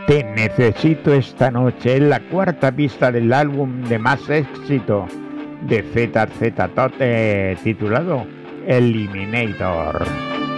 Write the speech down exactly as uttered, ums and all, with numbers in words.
Te necesito esta noche es la cuarta pista del álbum de más éxito de Z Z Top, eh, titulado Eliminator.